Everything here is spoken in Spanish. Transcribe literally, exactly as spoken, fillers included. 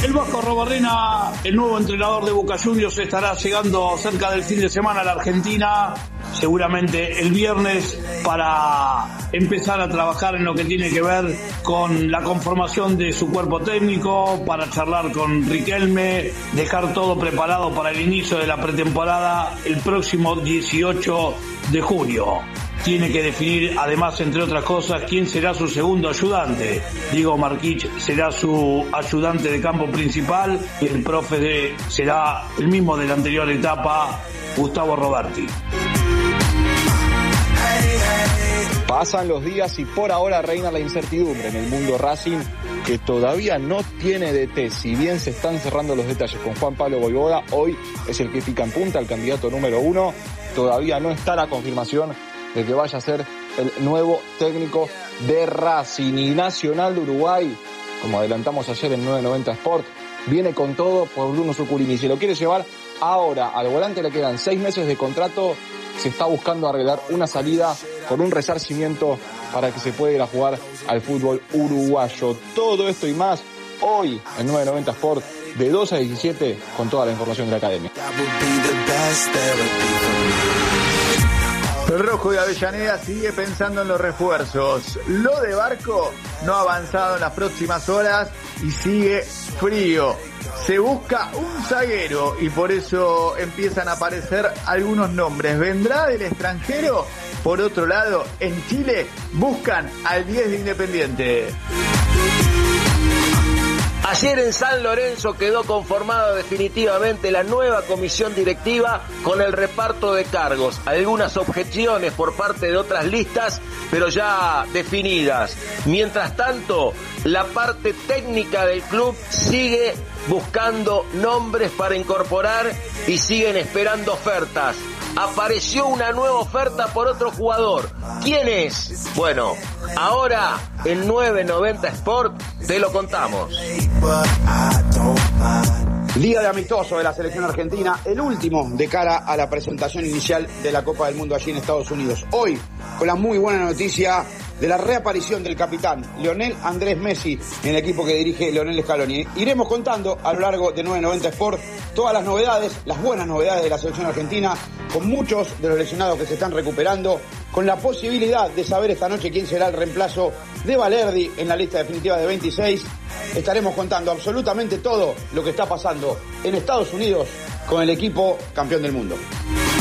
El Vasco Arrobarrena, el nuevo entrenador de Boca Juniors, estará llegando cerca del fin de semana a la Argentina, seguramente el viernes, para empezar a trabajar en lo que tiene que ver con la conformación de su cuerpo técnico, para charlar con Riquelme, dejar todo preparado para el inicio de la pretemporada el próximo dieciocho de junio. Tiene que definir, además, entre otras cosas, quién será su segundo ayudante. Diego Marquich será su ayudante de campo principal y el profe de, será el mismo de la anterior etapa, Gustavo Roberti. Pasan los días y por ahora reina la incertidumbre en el mundo Racing, que todavía no tiene D T. Si bien se están cerrando los detalles con Juan Pablo Vojvoda, hoy es el que pica en punta, el candidato número uno. Todavía no está la confirmación de que vaya a ser el nuevo técnico de Racing. Y Nacional de Uruguay, como adelantamos ayer en nueve noventa Sport, viene con todo por Bruno Zuculini. Si lo quiere llevar ahora, al volante le quedan seis meses de contrato. Se está buscando arreglar una salida con un resarcimiento para que se pueda ir a jugar al fútbol uruguayo. Todo esto y más hoy en nueve noventa Sport, de doce a diecisiete, con toda la información de la academia. El Rojo de Avellaneda sigue pensando en los refuerzos. Lo de Barco no ha avanzado en las próximas horas y sigue frío. Se busca un zaguero y por eso empiezan a aparecer algunos nombres. ¿Vendrá del extranjero? Por otro lado, en Chile buscan al diez de Independiente. Ayer en San Lorenzo quedó conformada definitivamente la nueva comisión directiva con el reparto de cargos. Algunas objeciones por parte de otras listas, pero ya definidas. Mientras tanto, la parte técnica del club sigue buscando nombres para incorporar y siguen esperando ofertas. Apareció una nueva oferta por otro jugador. ¿Quién es? Bueno, ahora en nueve noventa Sport te lo contamos. Día de amistoso de la selección argentina, el último de cara a la presentación inicial de la Copa del Mundo allí en Estados Unidos. Hoy, con la muy buena noticia de la reaparición del capitán Lionel Andrés Messi en el equipo que dirige Leonel Scaloni. Iremos contando a lo largo de nueve noventa Sport todas las novedades, las buenas novedades de la selección argentina, con muchos de los lesionados que se están recuperando, con la posibilidad de saber esta noche quién será el reemplazo de Valerdi en la lista definitiva de veintiséis. Estaremos contando absolutamente todo lo que está pasando en Estados Unidos con el equipo campeón del mundo.